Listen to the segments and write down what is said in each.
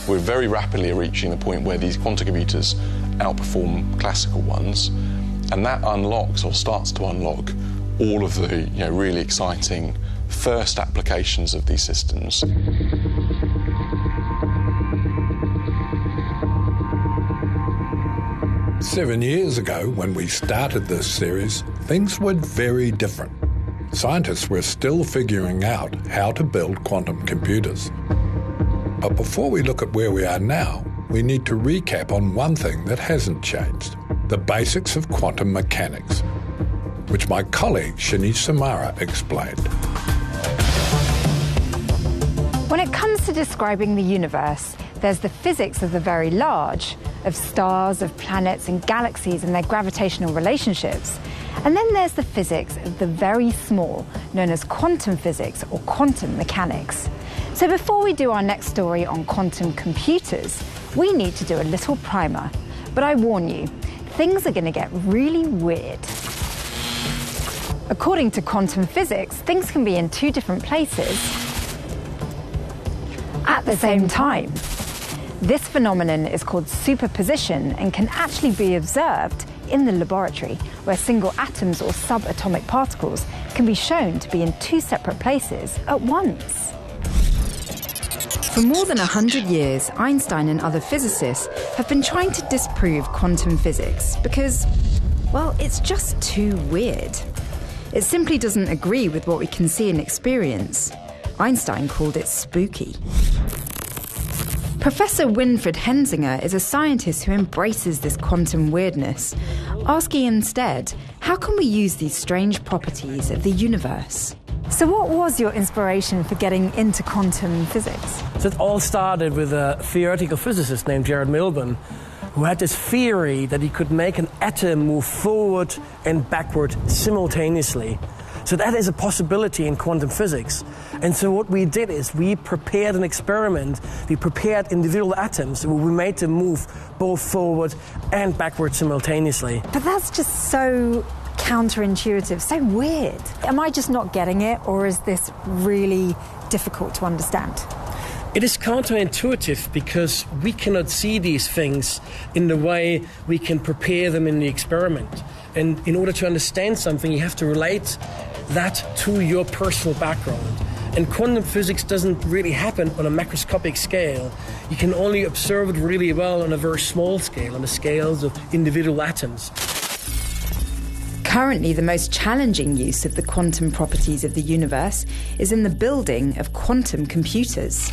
We're very rapidly reaching the point where these quantum computers outperform classical ones, and that unlocks, or starts to unlock, all of the really exciting first applications of these systems. Seven years ago, when we started this series, things were very different. Scientists were still figuring out how to build quantum computers. But before we look at where we are now, we need to recap on one thing that hasn't changed: the basics of quantum mechanics, which my colleague Shinichi Samara explained. When it comes to describing the universe, there's the physics of the very large, of stars, of planets and galaxies and their gravitational relationships. And then there's the physics of the very small, known as quantum physics or quantum mechanics. So before we do our next story on quantum computers, we need to do a little primer. But I warn you, things are going to get really weird. According to quantum physics, things can be in two different places at the same time. This phenomenon is called superposition and can actually be observed in the laboratory, where single atoms or subatomic particles can be shown to be in two separate places at once. For more than 100 years, Einstein and other physicists have been trying to disprove quantum physics because, well, it's just too weird. It simply doesn't agree with what we can see and experience. Einstein called it spooky. Professor Winfried Hensinger is a scientist who embraces this quantum weirdness, asking instead, how can we use these strange properties of the universe? So what was your inspiration for getting into quantum physics? So it all started with a theoretical physicist named Gerard Milburn, who had this theory that he could make an atom move forward and backward simultaneously. So that is a possibility in quantum physics. And so what we did is we prepared an experiment. We prepared individual atoms. We made them move both forward and backward simultaneously. But that's just so counterintuitive, so weird. Am I just not getting it, or is this really difficult to understand? It is counterintuitive because we cannot see these things in the way we can prepare them in the experiment. And in order to understand something, you have to relate that to your personal background. And quantum physics doesn't really happen on a macroscopic scale. You can only observe it really well on a very small scale, on the scales of individual atoms. Currently, the most challenging use of the quantum properties of the universe is in the building of quantum computers.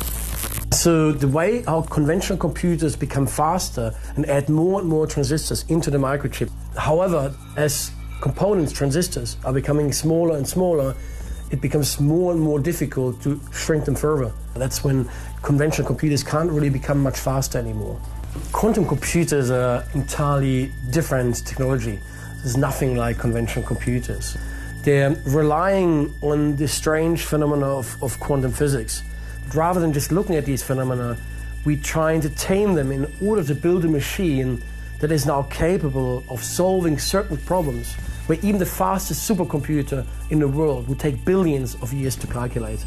So the way our conventional computers become faster and add more and more transistors into the microchip. However, as components, transistors, are becoming smaller and smaller, it becomes more and more difficult to shrink them further. That's when conventional computers can't really become much faster anymore. Quantum computers are entirely different technology. There's nothing like conventional computers. They're relying on this strange phenomena of quantum physics. But rather than just looking at these phenomena, we're trying to tame them in order to build a machine that is now capable of solving certain problems where even the fastest supercomputer in the world would take billions of years to calculate.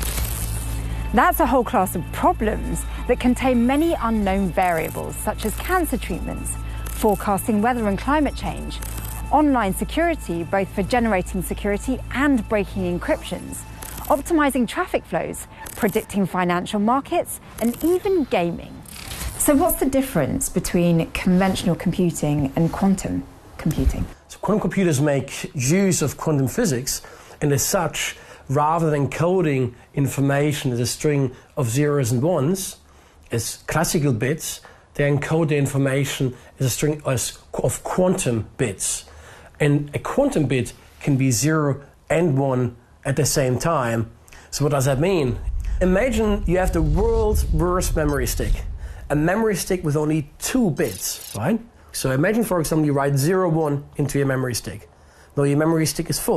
That's a whole class of problems that contain many unknown variables, such as cancer treatments, forecasting weather and climate change, online security, both for generating security and breaking encryptions, optimizing traffic flows, predicting financial markets, and even gaming. So what's the difference between conventional computing and quantum computing? So quantum computers make use of quantum physics, and as such, rather than coding information as a string of zeros and ones, as classical bits, they encode the information as a string of quantum bits. And a quantum bit can be 0 and 1 at the same time. So what does that mean? Imagine you have the world's worst memory stick. A memory stick with only 2 bits, right? So imagine, for example, you write 0, 1 into your memory stick. Now your memory stick is full.